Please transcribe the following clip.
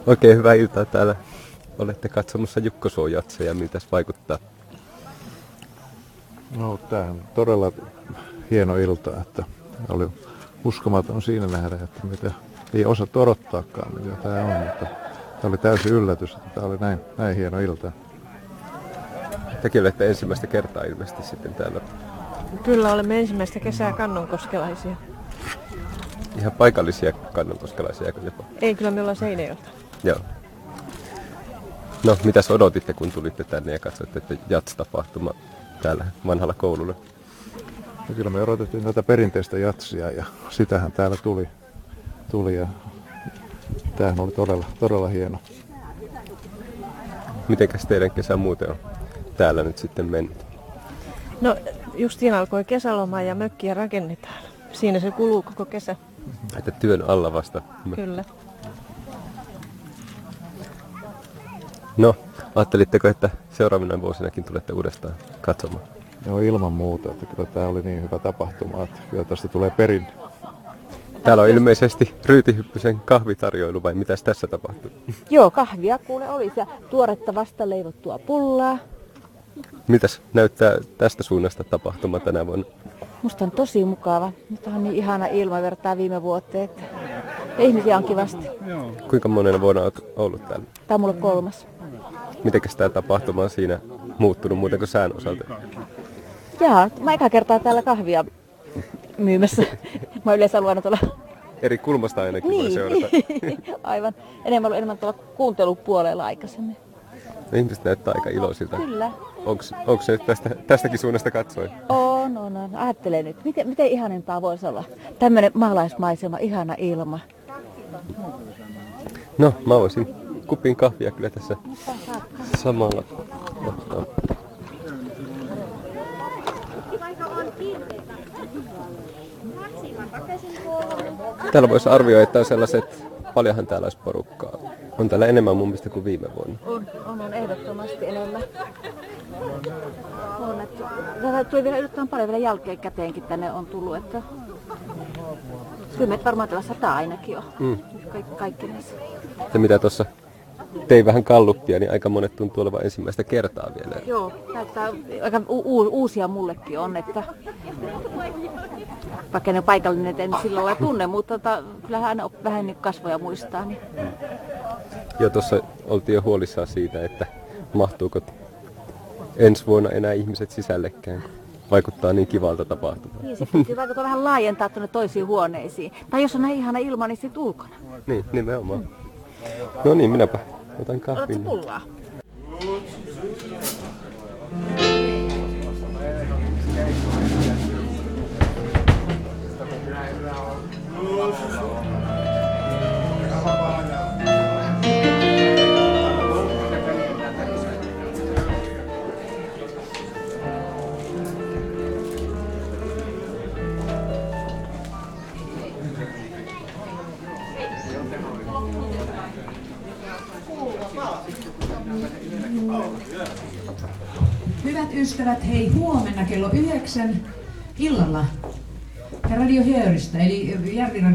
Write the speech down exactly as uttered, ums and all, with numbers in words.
Oikein hyvää iltaa täällä. Olette katsomassa Jukko Suo-jatseja. Miltäs vaikuttaa? No, tämä on todella hieno ilta, että oli uskomaton siinä nähdä, että mitä ei osattu odottaakaan, mitä tämä on, mutta tämä oli täysin yllätys, että tämä oli näin, näin hieno ilta. Tekin olette ensimmäistä kertaa ilmeisesti sitten täällä. Kyllä, olemme ensimmäistä kesää kannonkoskelaisia. Ihan paikallisia kannonkoskelaisia jopa. Ei, kyllä me ollaan Seinäjoelta. Joo. No, mitäs odotitte, kun tulitte tänne ja katsoitte, että jats-tapahtuma täällä vanhalla koululla? Ja kyllä me odotettiin tätä perinteistä jatsia ja sitähän täällä tuli. tuli ja tämähän oli todella, todella hieno. Mitenkäs teidän kesä muuten on täällä nyt sitten mennyt? No, justiin alkoi kesäloma ja mökkiä rakennetaan. Siinä se kuluu koko kesä. Että työn alla vasta. Kyllä. No, ajattelitteko, että seuraavina vuosinakin tulette uudestaan katsomaan? Joo, ilman muuta, että kyllä tämä oli niin hyvä tapahtuma, että kyllä tästä tulee perinne. Täällä on ilmeisesti Ryyti Hyppysen kahvitarjoilu, vai mitäs tässä tapahtuu? Joo, kahvia kuule olisi ja tuoretta vasta leivottua pullaa. Mitäs näyttää tästä suunnasta tapahtuma tänä vuonna? Musta on tosi mukava. Nyt on niin ihana ilma vertaa viime vuoteen, että ja ihmisiä on kivasti. Kuinka monena vuonna olet ollut täällä? Tämä on mulle kolmas. Mitenkäs tämä tapahtuma on siinä muuttunut muuten kuin sään osalta? Jaa, mä eka kertaa täällä kahvia myymässä. Mä yleensä luon tuolla... Eri kulmasta ainakin voi Niin, seurata. aivan. Enemmän ollut enemmän tuolla kuuntelupuolella aikaisemmin. No, ihmiset näyttää aika iloisilta. Kyllä. Onko se nyt tästä, tästäkin suunnasta katsoen? On, on, on. Ajattele nyt, miten, miten ihanempaa voisi olla. Tämmöinen maalaismaisema, ihana ilma. No, mä voisin kupin kahvia kyllä tässä samalla ottaa. Täällä voisi arvioida, että on sellaiset, paljonhan täällä olisi porukkaa. On täällä enemmän mun mielestä kuin viime vuonna. On, on, on ehdottomasti enemmän. On, että tätä tuli vielä yllättävän paljon vielä jälkeenkäteenkin tänne on tullut, että kyllä meitä varmaan tällä sata ainakin on. Mm. Kaikki, kaikki näissä. Ja mitä tuossa tein vähän kalluppia, niin aika monet tuntuu olevan ensimmäistä kertaa vielä. Joo, näyttää aika u- u- uusia mullekin on, että vaikka ne paikallinen en sillä lailla tunne, mutta tota, kyllähän aina vähän niin kasvoja muistaa. Niin. Joo, tuossa oltiin jo huolissaan siitä, että mahtuuko ensi vuonna enää ihmiset sisällekään. Vaikuttaa niin kivalta tapahtumalta. Niin, se pitää vaikuttaa vähän laajentaa tuonne toisiin huoneisiin. Tai jos on näin ihana ilma, niin sitten ulkona. Niin, nimenomaan. No niin, minäpä otan kahvin. Otatko pullaa? Hyvät ystävät, hei, huomenna kello yhdeksän illalla Radio Höyrystä, eli Järvirannan